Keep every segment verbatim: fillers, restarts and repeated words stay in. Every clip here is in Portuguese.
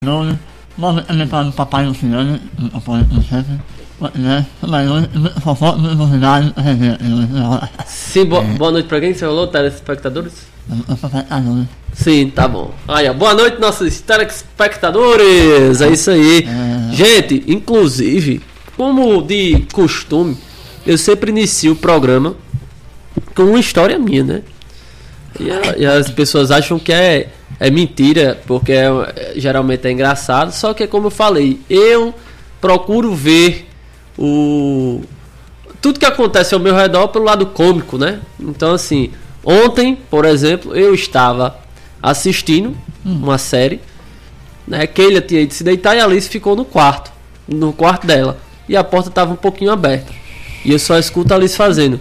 Nome, nome é para o papai do senhor, apoio do chefe, né? Mas hoje, fofoca, novidade, Sim, boa, boa noite pra quem você falou, telespectadores? espectadores. Sim, tá bom. Aí, ó, boa noite, nossos telespectadores. É isso aí. É. Gente, inclusive, como de costume, eu sempre inicio o programa com uma história minha, né? E, a, e as pessoas acham que é, é mentira, porque é, é, geralmente é engraçado. Só que, como eu falei, eu procuro ver o tudo que acontece ao meu redor pelo lado cômico, né? Então, assim, ontem, por exemplo, eu estava assistindo uma série, né? Keila tinha ido se deitar e a Alice ficou no quarto, no quarto dela. E a porta estava um pouquinho aberta. E eu só escuto a Alice fazendo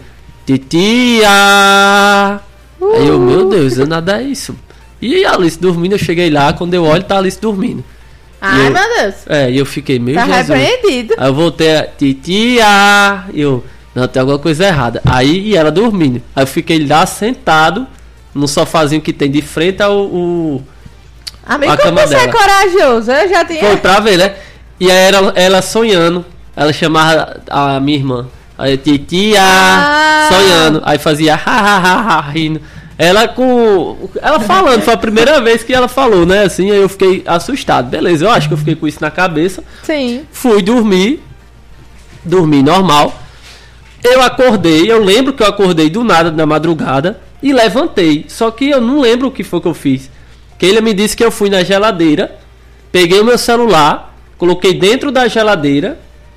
titia. Uh. Aí eu, meu Deus, eu nada é isso. E a Alice dormindo, eu cheguei lá, quando eu olho, tá a Alice dormindo. Ai, eu, meu Deus. É, e eu fiquei meio Tá Jesus. repreendido. Aí eu voltei a titia. E eu, não, tem alguma coisa errada. Aí, e ela dormindo. Aí eu fiquei lá sentado no sofazinho que tem de frente ao... O, Amigo, a como cama você é dela. corajoso? Eu já tinha... Foi pra ver, né? E aí ela, ela sonhando. Ela chamava a minha irmã. Aí titia, Ah. sonhando. Aí fazia ha, ha, ha, ha, rindo. Ela com... Ela falando, foi a primeira vez que ela falou, né? Assim, aí eu fiquei assustado. Beleza, eu acho que eu fiquei com isso na cabeça. Sim. Fui dormir. Dormi normal. Eu acordei, eu lembro que eu acordei do nada na madrugada e levantei. Só que eu não lembro o que foi que eu fiz. Keila me disse que eu fui na geladeira, peguei o meu celular, coloquei dentro da geladeira,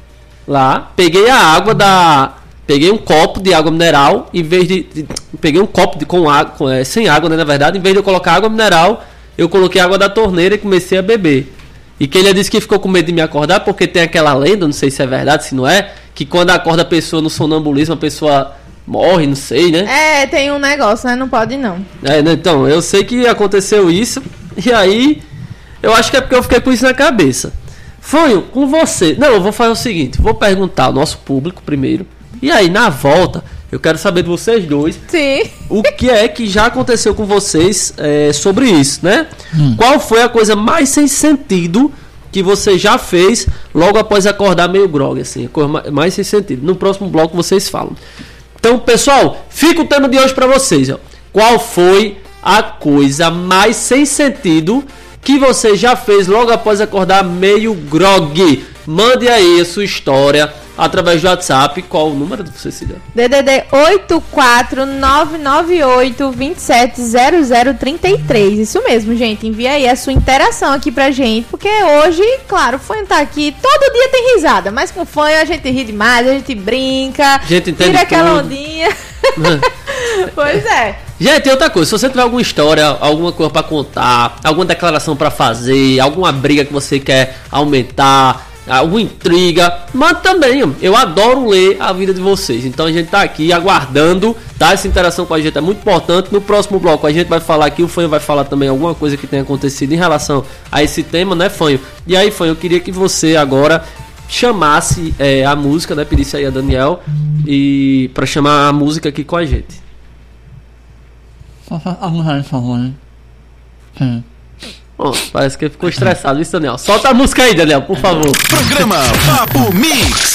lá, peguei a água da... Peguei um copo de água mineral, em vez de... de peguei um copo de, com água, com, é, sem água, né, na verdade. Em vez de eu colocar água mineral, eu coloquei água da torneira e comecei a beber. E Keila disse que ficou com medo de me acordar, porque tem aquela lenda, não sei se é verdade, se não é, que quando acorda a pessoa no sonambulismo, a pessoa morre, não sei, né? É, tem um negócio, né? Não pode não. É, né? Então, eu sei que aconteceu isso, e aí, eu acho que é porque eu fiquei com isso na cabeça. Fanho, com você... Não, eu vou fazer o seguinte, vou perguntar ao nosso público primeiro, e aí, na volta, eu quero saber de vocês dois... Sim. O que é que já aconteceu com vocês é, sobre isso, né? Hum. Qual foi a coisa mais sem sentido que você já fez logo após acordar meio grogue, assim? A coisa mais sem sentido. No próximo bloco vocês falam. Então, pessoal, fica o tema de hoje pra vocês, ó. Qual foi a coisa mais sem sentido que você já fez logo após acordar meio grogue? Mande aí a sua história através do WhatsApp. Qual o número de você, Cida? D D D oito quatro nove nove oito dois sete zero zero três três. Isso mesmo, gente. Envia aí a sua interação aqui pra gente. Porque hoje, claro, o Fanho tá aqui. Todo dia tem risada. Mas com o Fanho a gente ri demais, a gente brinca. A gente entende tira aquela tudo. ondinha. Pois é. Gente, outra coisa, se você tiver alguma história, alguma coisa pra contar, alguma declaração pra fazer, alguma briga que você quer aumentar, alguma intriga, manda também. Eu adoro ler a vida de vocês. Então a gente tá aqui aguardando, tá? Essa interação com a gente é muito importante. No próximo bloco a gente vai falar aqui, o Fanho vai falar também alguma coisa que tenha acontecido em relação a esse tema, né, Fanho? E aí, Fanho, eu queria que você agora chamasse é, a música, né? Pedisse aí a Daniel e pra chamar a música aqui com a gente. Por favor, né? Sim. Oh, parece que ficou estressado isso, Daniel. Solta a música aí, Daniel, por favor. Programa Papo Mix.